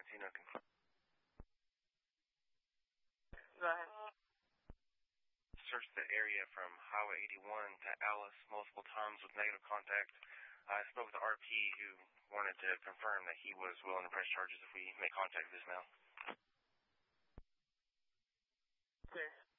Nothing. Go ahead. Searched the area from Highway 81 to Alice multiple times with negative contact. I spoke with the RP who wanted to confirm that he was willing to press charges if we make contact with this now. Okay.